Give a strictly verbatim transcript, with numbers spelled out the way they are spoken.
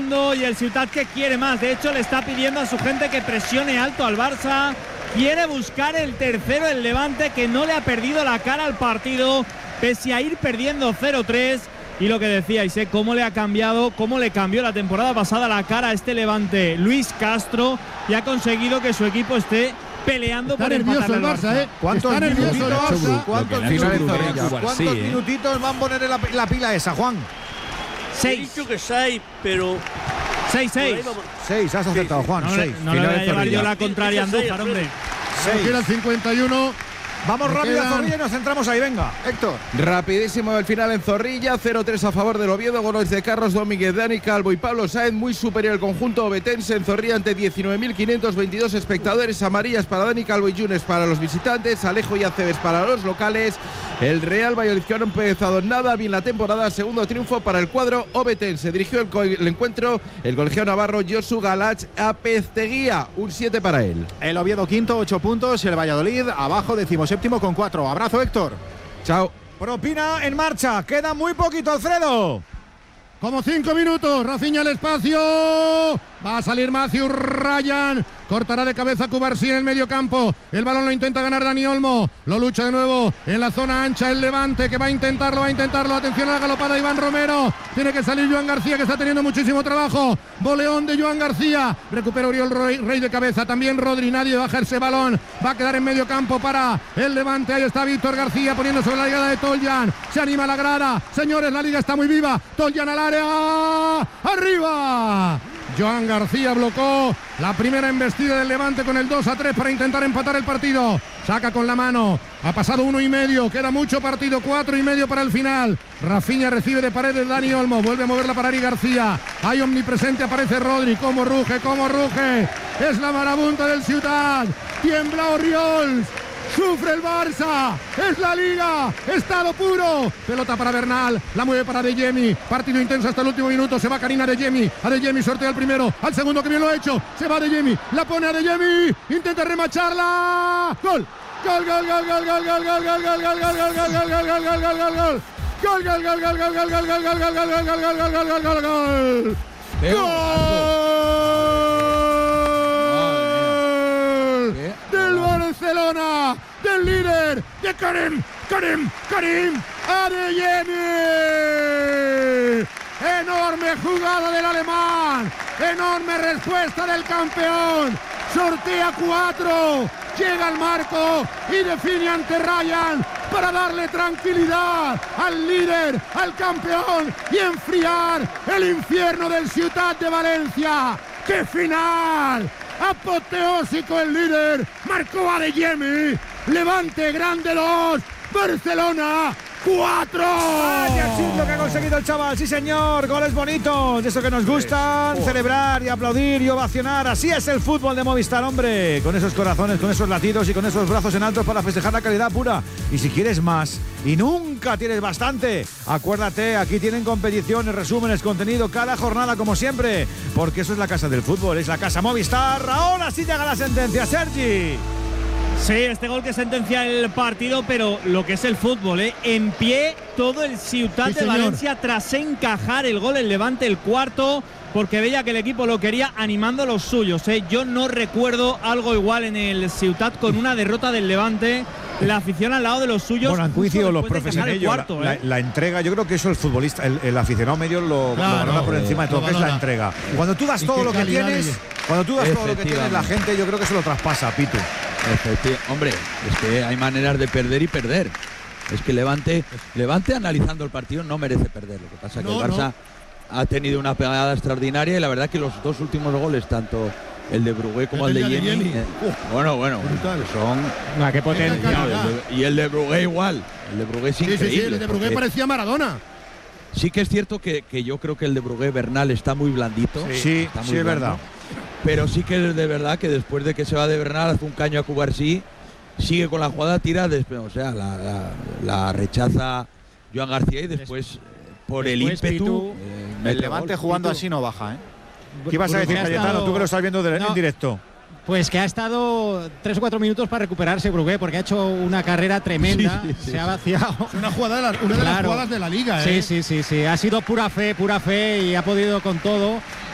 presionando y el Ciutat que quiere más. De hecho, le está pidiendo a su gente que presione alto al Barça. Quiere buscar el tercero, el Levante, que no le ha perdido la cara al partido, pese a ir perdiendo cero tres. Y lo que decíais, ¿eh? Cómo le ha cambiado, cómo le cambió la temporada pasada la cara a este Levante Luis Castro, y ha conseguido que su equipo esté peleando está por nervioso el Barça, Barça, ¿eh? ¿Cuántos está nervioso el Barça? ¿Cuántos, ¿cuántos sí, minutitos ¿eh? van a poner en la, la pila esa, Juan? Seis. He dicho que seis, pero... Seis, seis. Seis, has acertado, Juan, No, seis. no le voy a llevar yo la contraria a Andújar, hombre. Queda el cincuenta y uno. Vamos rápido quedan... a Zorrilla y nos centramos ahí, venga, Héctor. Rapidísimo el final en Zorrilla, cero tres a favor del Oviedo, goles de Carlos Domínguez, Dani Calvo y Pablo Sáenz, muy superior el conjunto obetense en Zorrilla ante diecinueve mil quinientos veintidós espectadores, amarillas para Dani Calvo y Yunes para los visitantes, Alejo y Aceves para los locales. El Real Valladolid, que no ha empezado nada bien la temporada, segundo triunfo para el cuadro obetense. Dirigió el, co el encuentro el colegiado navarro Josu Galach Apezteguía, un siete para él. El Oviedo quinto, ocho puntos, el Valladolid abajo, decimoséptimo con cuatro. Abrazo, Héctor. Chao. Propina en marcha, queda muy poquito, Alfredo. Como cinco minutos, Rafinha al espacio. Va a salir Matthew Ryan. Cortará de cabeza Cubarsí en el medio campo. El balón lo intenta ganar Dani Olmo. Lo lucha de nuevo en la zona ancha el Levante, que va a intentarlo, va a intentarlo. Atención a la galopada de Iván Romero. Tiene que salir Joan García, que está teniendo muchísimo trabajo. Boleón de Joan García. Recupera Oriol Rey, Rey de cabeza. También Rodri. Nadie baja ese balón. Va a quedar en medio campo para el Levante. Ahí está Víctor García poniendo sobre la llegada de Toljan. Se anima la grada. Señores, la liga está muy viva. Toljan al área. ¡Arriba! Joan García blocó la primera embestida del Levante con el dos a tres para intentar empatar el partido. Saca con la mano. Ha pasado uno y medio. Queda mucho partido. Cuatro y medio para el final. Rafinha recibe de Paredes Dani Olmo. Vuelve a moverla para Ari García. Hay omnipresente. Aparece Rodri. Como ruge, como ruge. Es la marabunta del Ciutat. Tiembla Oriols. Sufre el Barça, es la Liga, estado puro. Pelota para Bernal, la mueve para Adeyemi. Partido intenso hasta el último minuto. Se va Karina Adeyemi. Adeyemi sortea al primero, al segundo, que bien lo ha hecho. Se va Adeyemi, la pone Adeyemi. Intenta remacharla. Gol, gol, gol, gol, gol, gol, gol, gol, gol, gol, gol, gol, gol, gol, gol, gol, gol, gol, gol, gol. Gol, gol, gol, gol, gol, gol, gol, gol, gol, gol, gol, gol, gol, gol, gol, gol, gol. Del Barcelona, del líder, de Karim, Karim, Karim Adeyemi. Enorme jugada del alemán, enorme respuesta del campeón. Sortea cuatro, llega al marco y define ante Ryan para darle tranquilidad al líder, al campeón, y enfriar el infierno del Ciutat de Valencia. ¡Qué final! Apoteósico el líder, marcó Adeyemi. Levante grande dos, Barcelona cuatro. Vaya chiste que ha conseguido el chaval, sí señor, goles bonitos, de eso que nos gustan, celebrar y aplaudir y ovacionar. Así es el fútbol de Movistar, hombre, con esos corazones, con esos latidos y con esos brazos en alto para festejar la calidad pura. Y si quieres más y nunca tienes bastante, acuérdate, aquí tienen competiciones, resúmenes, contenido cada jornada como siempre, porque eso es la casa del fútbol, es la casa Movistar. Ahora sí llega la sentencia, Sergi. Sí, este gol que sentencia el partido, pero lo que es el fútbol, ¿eh? En pie todo el Ciutat sí, de señor. Valencia tras encajar el gol, el Levante, el cuarto, porque veía que el equipo lo quería animando a los suyos, ¿eh? Yo no recuerdo algo igual en el Ciutat con una derrota del Levante. La afición al lado de los suyos. Bueno, han coincidido los de profes en el ello. cuarto, la, ¿eh? la, la entrega, yo creo que eso el futbolista, el, el aficionado medio lo, Claro, lo valora por encima de todo, que es la entrega. Cuando tú das Y todo qué lo que calidad tienes, de- cuando tú das todo lo que tienes, la gente, yo creo que se lo traspasa, Pitu. Efectivamente. Hombre, es que hay maneras de perder y perder. Es que Levante, Levante analizando el partido no merece perder. Lo que pasa es que No, el Barça ha tenido una pegada extraordinaria y la verdad que los dos últimos goles, tanto el de Brugué como el, El de de Yemi, Yemi. eh, bueno, bueno, Brutal. son Ah, qué potencia. y el de- y el de Brugué igual. El de Brugué es Sí, sí, increíble. sí, el de Brugué porque parecía Maradona. Sí que es cierto que, que yo creo que el de Brugué Bernal está muy blandito. Sí, está muy sí, es blando. verdad. Pero sí que es de verdad que después de que se va de Bernal hace un caño a Cubarsí, sigue con la jugada, tira, después, o sea, la, la, la rechaza Joan García y después por el Después, ímpetu. Pitu, eh, mete El Levante gol. jugando Pitu. así no baja, ¿eh? ¿Qué ibas a decir, Brugué ha Cayetano? estado- Tú que lo estás viendo de, No. en directo. Pues que ha estado tres o cuatro minutos para recuperarse Brugué, porque ha hecho una carrera tremenda, Sí, sí, se ha sí. vaciado. Es una, jugada de la- una de las Claro. jugadas de la liga, Sí, ¿eh? sí, sí, sí, ha sido pura fe, pura fe y ha podido con todo.